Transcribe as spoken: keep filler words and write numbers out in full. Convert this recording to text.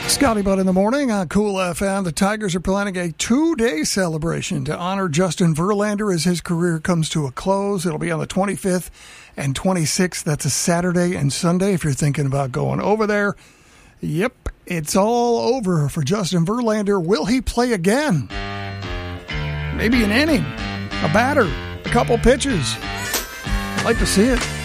Scotty Butt in the morning on Cool F M. The Tigers are planning a two-day celebration to honor Justin Verlander as his career comes to a close. It'll be on the twenty-fifth and twenty-sixth. That's a Saturday and Sunday if you're thinking about going over there. Yep, it's all over for Justin Verlander. Will he play again? Maybe an inning, a batter, a couple pitches. I'd like to see it.